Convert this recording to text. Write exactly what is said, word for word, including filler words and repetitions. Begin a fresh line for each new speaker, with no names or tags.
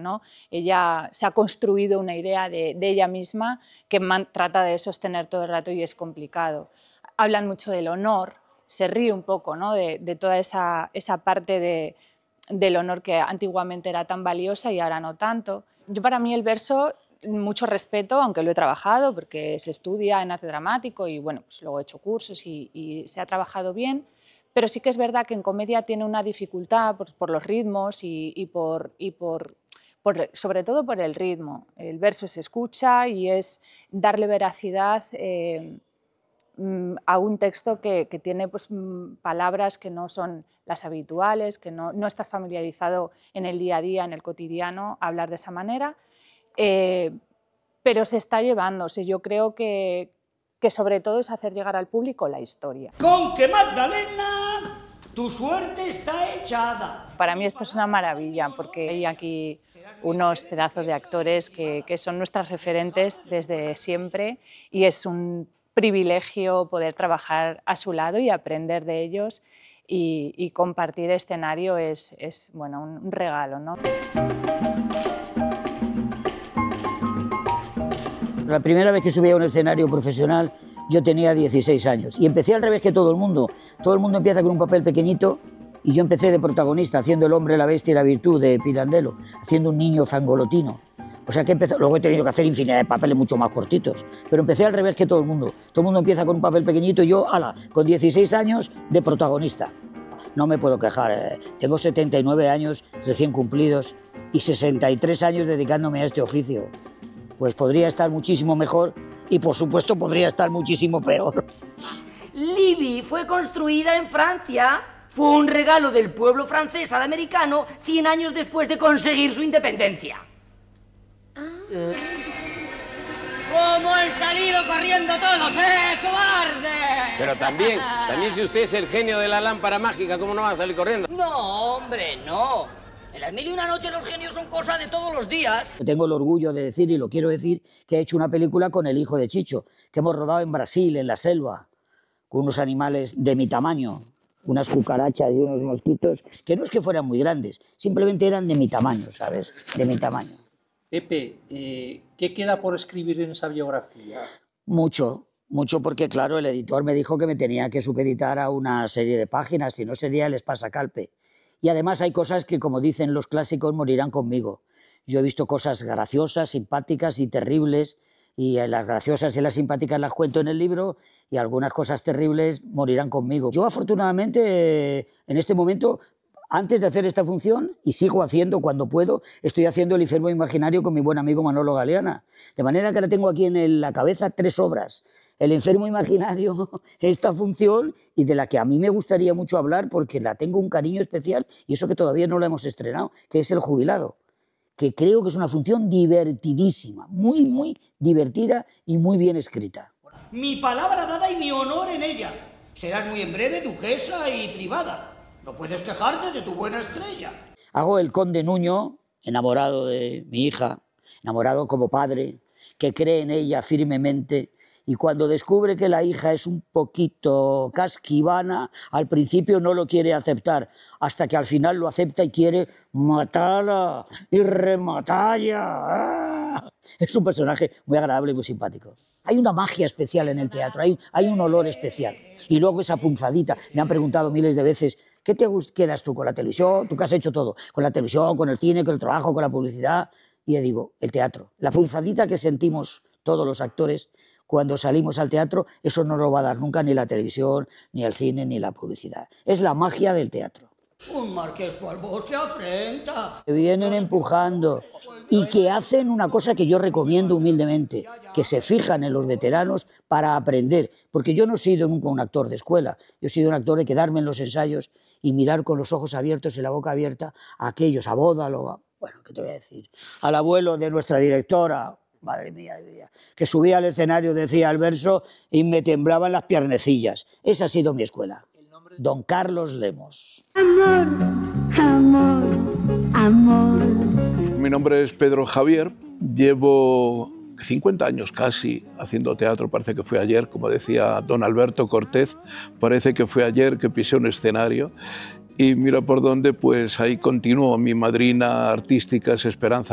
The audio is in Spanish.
¿no? Ella se ha construido una idea de, de ella misma que man, trata de sostener todo el rato y es complicado. Hablan mucho del honor, se ríe un poco, ¿no? de, de toda esa, esa parte de, del honor que antiguamente era tan valiosa y ahora no tanto. Yo, para mí, el verso, mucho respeto, aunque lo he trabajado porque se estudia en arte dramático y bueno, pues luego he hecho cursos y, y se ha trabajado bien, pero sí que es verdad que en comedia tiene una dificultad por, por los ritmos y, y, por, y por, por, sobre todo por el ritmo. El verso se escucha y es darle veracidad eh, a un texto que, que tiene pues, palabras que no son las habituales, que no, no estás familiarizado en el día a día, en el cotidiano, a hablar de esa manera. Eh, pero se está llevándose. Yo creo que, que sobre todo es hacer llegar al público la historia.
Con que Magdalena, tu suerte está echada.
Para mí esto es una maravilla porque hay aquí unos pedazos de actores que, que son nuestras referentes desde siempre y es un privilegio poder trabajar a su lado y aprender de ellos y, y compartir escenario es, es bueno, un regalo, ¿no?
La primera vez que subí a un escenario profesional yo tenía dieciséis años y empecé al revés que todo el mundo. Todo el mundo empieza con un papel pequeñito y yo empecé de protagonista haciendo El hombre, la bestia y la virtud de Pirandello, haciendo un niño zangolotino. O sea que empecé, luego he tenido que hacer infinidad de papeles mucho más cortitos, pero empecé al revés que todo el mundo. Todo el mundo empieza con un papel pequeñito y yo, ala, con dieciséis años de protagonista. No me puedo quejar, eh. Tengo setenta y nueve años recién cumplidos y sesenta y tres años dedicándome a este oficio. Pues podría estar muchísimo mejor y por supuesto podría estar muchísimo peor.
Libby fue construida en Francia. Fue un regalo del pueblo francés al americano cien años después de conseguir su independencia. Ah. Eh.
¿Cómo han salido corriendo todos, eh, cobarde?
Pero también, también si usted es el genio de la lámpara mágica, ¿cómo no va a salir corriendo?
No, hombre, no. En las mil y una noches los genios son cosa de todos los días.
Tengo el orgullo de decir, y lo quiero decir, que he hecho una película con el hijo de Chicho, que hemos rodado en Brasil, en la selva, con unos animales de mi tamaño, unas cucarachas y unos mosquitos, que no es que fueran muy grandes, simplemente eran de mi tamaño, ¿sabes? De mi tamaño.
Pepe, eh, ¿qué queda por escribir en esa biografía?
Mucho, mucho porque, claro, el editor me dijo que me tenía que supeditar a una serie de páginas, si no sería el espasacalpe. Y además hay cosas que, como dicen los clásicos, morirán conmigo. Yo he visto cosas graciosas, simpáticas y terribles, y las graciosas y las simpáticas las cuento en el libro, y algunas cosas terribles morirán conmigo. Yo, afortunadamente, en este momento, antes de hacer esta función, y sigo haciendo cuando puedo, estoy haciendo El enfermo imaginario con mi buen amigo Manolo Galeana. De manera que ahora tengo aquí en la cabeza tres obras. El enfermo imaginario, esta función, y de la que a mí me gustaría mucho hablar porque la tengo un cariño especial, y eso que todavía no la hemos estrenado, que es El jubilado, que creo que es una función divertidísima, muy, muy divertida y muy bien escrita.
Mi palabra dada y mi honor en ella. Serás muy en breve duquesa y privada. No puedes quejarte de tu buena estrella.
Hago el conde Nuño, enamorado de mi hija, enamorado como padre, que cree en ella firmemente, y cuando descubre que la hija es un poquito casquivana, al principio no lo quiere aceptar, hasta que al final lo acepta y quiere matarla y rematarla. ¡Ah! Es un personaje muy agradable y muy simpático. Hay una magia especial en el teatro, hay, hay un olor especial. Y luego esa punzadita, me han preguntado miles de veces, ¿qué te quedas tú con la televisión? ¿Tú qué has hecho todo? Con la televisión, con el cine, con el trabajo, con la publicidad. Y yo digo, el teatro. La punzadita que sentimos todos los actores cuando salimos al teatro, eso no lo va a dar nunca ni la televisión, ni el cine, ni la publicidad. Es la magia del teatro.
Un marqués cual vos que afrenta.
Que vienen empujando y que hacen una cosa que yo recomiendo humildemente, que se fijan en los veteranos para aprender. Porque yo no he sido nunca un actor de escuela, yo he sido un actor de quedarme en los ensayos y mirar con los ojos abiertos y la boca abierta a aquellos, a Bódalo, a, bueno, ¿qué te voy a decir? Al abuelo de nuestra directora, madre mía, que subía al escenario, decía el verso y me temblaban las piernecillas. Esa ha sido mi escuela. Don Carlos Lemos.
Amor, amor, amor.
Mi nombre es Pedro Javier, llevo cincuenta años casi haciendo teatro, parece que fue ayer, como decía don Alberto Cortés, parece que fue ayer que pisé un escenario y mira por dónde, pues ahí continúo. Mi madrina artística es Esperanza